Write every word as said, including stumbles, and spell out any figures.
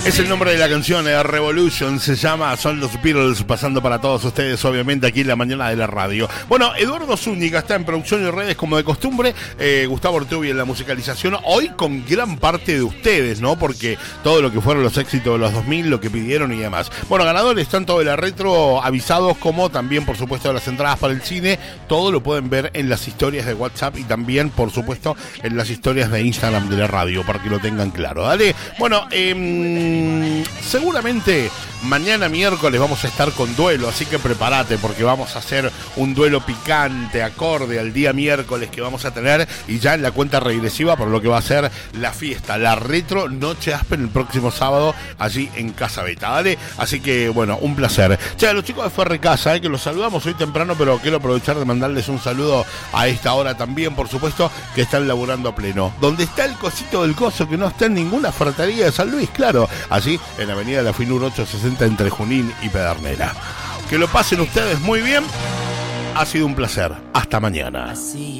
Es el nombre de la canción, eh, Revolution se llama, son los Beatles pasando para todos ustedes, obviamente aquí en la mañana de la radio. Bueno, Eduardo Zúñiga está en producción y redes como de costumbre, eh, Gustavo Ortubi en la musicalización, hoy con gran parte de ustedes, ¿no? Porque todo lo que fueron los éxitos de los dos mil, lo que pidieron y demás. Bueno, ganadores tanto de la retro avisados como también, por supuesto, de las entradas para el cine, todo lo pueden ver en las historias de WhatsApp y también, por supuesto, en las historias de Instagram de la radio, para que lo tengan claro, ¿vale? Bueno, eh... seguramente mañana miércoles vamos a estar con duelo, así que prepárate porque vamos a hacer un duelo picante, acorde al día miércoles que vamos a tener y ya en la cuenta regresiva por lo que va a ser la fiesta, la retro Noche Aspen el próximo sábado allí en Casa Beta, ¿vale? Así que bueno, un placer. Che, a los chicos de Ferre Casa, eh, que los saludamos hoy temprano, pero quiero aprovechar de mandarles un saludo a esta hora también, por supuesto, que están laburando a pleno. Donde está el cosito del coso que no está en ninguna ferretería de San Luis, claro, allí en Avenida La Finur ochocientos sesenta entre Junín y Pedernera. Que lo pasen ustedes muy bien. Ha sido un placer. Hasta mañana.